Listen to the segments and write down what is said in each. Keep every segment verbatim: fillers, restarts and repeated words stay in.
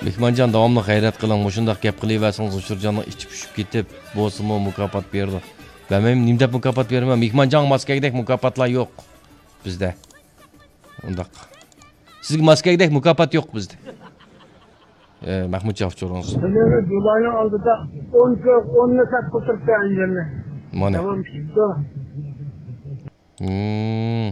Mehmonjon davomli g'ayrat qiling, shundoq gap qilaversangiz Uchurjonning ichi pushib ketib, bo'lsa-mu mukofot berdi. Ben nim deb mukofot bermem. Mehmonjon maskagidek mukofotlar yo'q bizda. Undaq. Sizga maskagidek mukofot yo'q bizda. E, Mahmud Javcho'ringiz. Do'larning oldida o'n o'n ni sotib o'tiribdi anjirni. Mana. Tamam chiqdi. Hmm.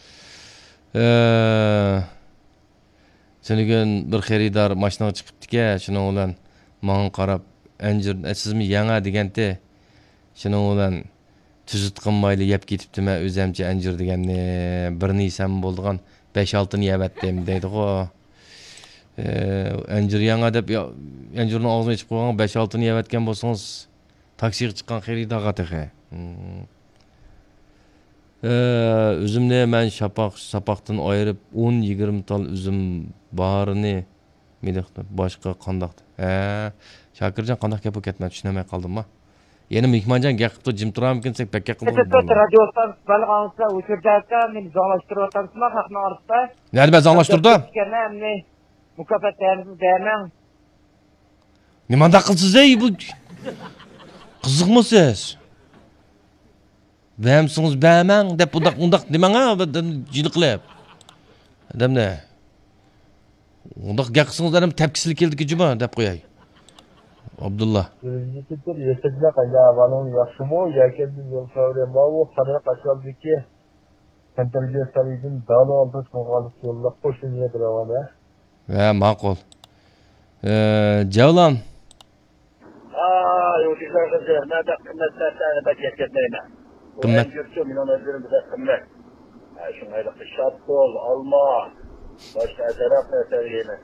Eee Senegan bir xaridor mashinaga chiqibdi-ki, shuning bilan menga qarab, anjir, sizmi yanga deganda, shuning bilan tuzut qilmayli yeb ketibdi-mi, o'zimcha anjir deganni bir nisam bo'lgan besh olti ni yabatdim deydi-ku. Eee anjir yanga deb anjirning og'zini ichib qo'ygan besh olti ni yabatgan bo'lsangiz, taksiga chiqqan xaridorga texe. Üzümne men şapak sapaktan ayırıp on yigirma tal üzüm barını midaqda başqa qandaqdı. Ha, Şakirjon qandaq gap ketmay tushunmay qoldim-ma. Yeni mehmonjon gap qilib jim turammikinsek bakka qilib. Radiodan balg'ansa o'chirjatda men zonlashtirib o'tamsizmi haqni ortda? Nima zonlashtirdi? Mukofot bermang. Nimanda qilsiz ey bu? Qiziqmisiz? Bəmsiniz bəmən deb bundaq bundaq demanga jidiqlab. Adamlar. Undaq gaqsınız adam təpkisli keldi juma deb qo'yay. Abdullah. Yetib yetibla qaya balon yaxshimi yoki yo'l savre mavu qadar qachaldiki. Kontrolga salidin dalo oldish mog'olib yo'lda qo'shin yediravada. Ha, ma'qul. Eh, Javlon. Ah, yo'lchilarga nada qimmatlarni bakayotmayman. Qimmat. Minun özürüm bize kımmet. Şunayla kışat kol, alma. Başka taraf mesele yine.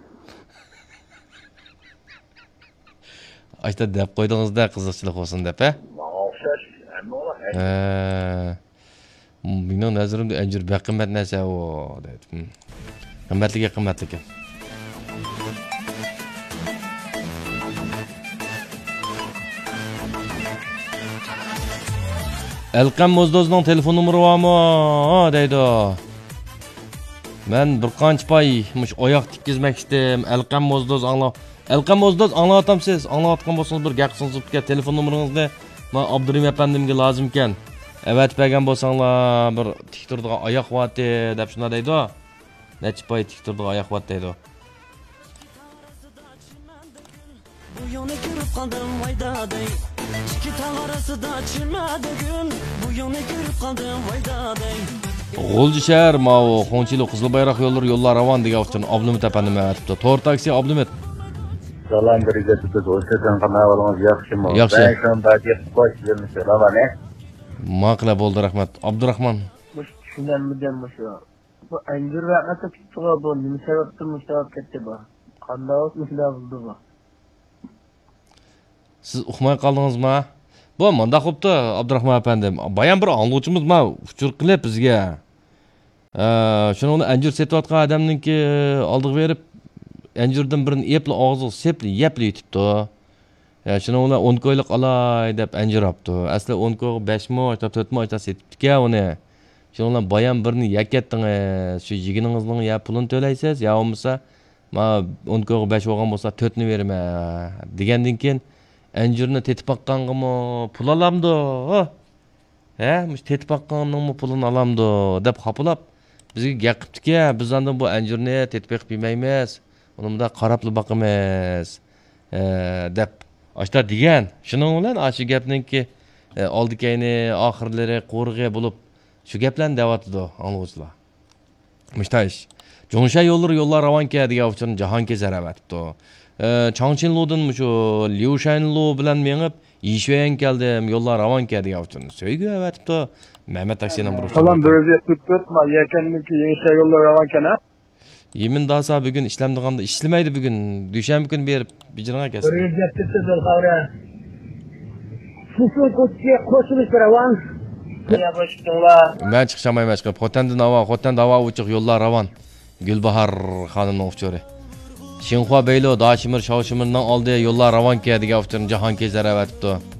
Ayta deb qo'ydingizda qiziqchilik olsun deb, ha? Ma'oshlar, hamma ola. Ha. Minun nazarimda anjir baqimmat narsa o dedim. Qimmatliga qimmatligi. Elqam Mozdozning telefon nomeri bormi? deydi. Men bir qancha pay mush oyoq tikkizmak istedim. Elqam Mozdoz angla. Elqam Mozdoz anglatamsiz. Anglatgan bo'lsangiz bir gap qilsangiz, telefon nomeringizni men Abdurim efendimga lozim ekan. Evet bergan bo'lsanglar bir tiktirdigan oyoq vati deb shuna deydi. Necha pay tiktirdigan oyoq vati deydi. Bu yana ko'rib qoldim vaydaday. İki tağ arasında çimadi gün. Bu yana ko'rib qoldim vaydaday. G'o'lji shahar ma'o Xonchilo Qizil bayroq yo'llar yo'llar ravon degan uchun Abdumit apandim aytibdi. To'rt taksi Abdumit. Salam birgasiz o'shadan qana bo'lamiz yaxshimi? Yaxshi. Ben shunda deb qo'yishimiz ravane. Maqla bo'ldi rahmat. Abdurahmon. Bu tushunganmidan shu. Bu anjir vaqti tutib bu nima sababdan mushtabab ketdi bu? Qanday mushtabab bo'ldi bu? Siz uxmay qoldingizmi? Bu menda xo'pti Abdurahmon apandim. Bayan bir angluvchimiz ma uchur qilib bizga. Ee, shuni anjir setayotgan odamninki oldiga berib, anjirdan birini epli og'zi sepli, yepli yutibdi. Ya shuni ular o'n ko'ylik olay deb anjir olibdi. Asli o'n ko'y besh moy, to'rt moy setibdi-ku uni. Shuni ular bayan birini yakatdingiz, shu yiginingizning ya pulini to'laysiz, ya bo'lmasa, ma o'n ko'y besh olgan bo'lsa to'rt ni beraman degandan keyin anjirni tetib baqqanğımı pul alamdı. He, muş tetib baqqanğımı pulunu alamdı deb xapılab bizga gap qipti-ki, biz ondan bu anjirni tetib beqib yemaymiz. Unimda qarabli baqamiz. E, deb ashta degan. Shuning bilan aşı gapninki oldikayni oxirlari qo'rg'i bo'lib shu gaplarni davatdi angluvchilar. Mushtash. Jo'nsha yo'llar yo'llar ravonka degan uchun jahon kezar avatdi. Changchinludan şu Liushanlu bilan menib Yishveyan keldim, yo'llar ravon keldi uchun. Söygü avatibdi. Mehmet taksinin bir. Salam birga tutma, yakanninki yangi yo'llar ravon kana. Yemin dasa bugün ishlamdiganda ishlamaydi bugün. Dushanba kun berib bijirga kelsin. Birga tutsa xavra. Siz ko'chga qo'shilish ravon. Ya boshqalar. Men chiqshamayman chiqib. Xotandan havo, xotan havo uchiq yo'llar ravon. Gulbahar xonimning uchori. Xinhua Beylo Daşimir Şavşimir'dan aldığı yollar ravan ki diye avcının Cahan Kezer evet